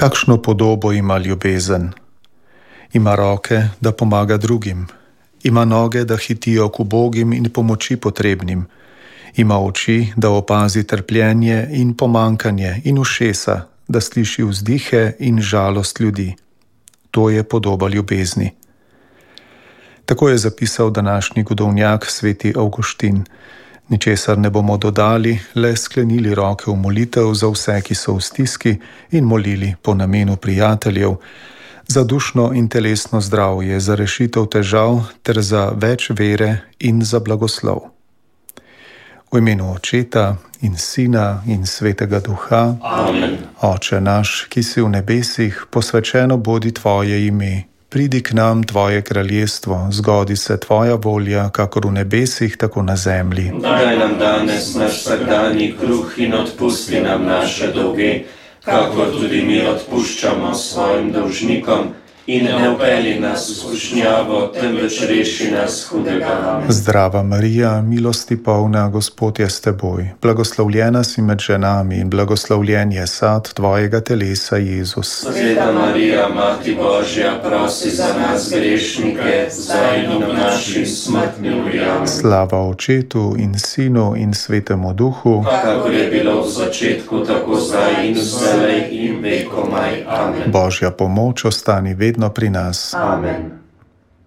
Kakšno podobo ima ljubezen? Ima roke, da pomaga drugim. Ima noge, da hitijo k ubogim in pomoči potrebnim. Ima oči, da opazi trpljenje in pomankanje, in ušesa, da sliši vzdihe in žalost ljudi. To je podoba ljubezni. Tako je zapisal današnji godovnjak sveti Avguštin. Ničesar ne bomo dodali, le sklenili roke v molitev za vse, ki so v stiski, in molili po namenu prijateljev, za dušno in telesno zdravje, za rešitev težav ter za več vere in za blagoslov. V imenu Očeta in Sina in Svetega Duha. Amen. Oče naš, ki si v nebesih, posvečeno bodi tvoje ime. Pridi k nam tvoje kraljestvo, zgodi se tvoja volja, kakor v nebesih, tako na zemlji. Daj nam danes naš vsakdanji kruh in odpusti nam naše dolge, kakor tudi mi odpuščamo svojim dolžnikom. In ne vpelji nas v skušnjavo, temveč reši nas hudega. Zdrava Marija, milosti polna, Gospod je s teboj. Blagoslovljena si med ženami in blagoslovljen je sad tvojega telesa, Jezus. Sveta Marija, Mati Božja, prosi za nas grešnike, zdaj in v naši smrtni uri. Amen. Slava Očetu in Sinu in Svetemu Duhu, Kakor je bilo v začetku, tako zdaj in zdaj in vekomaj. Amen. Božja pomoč ostani vedno pri nas. Amen.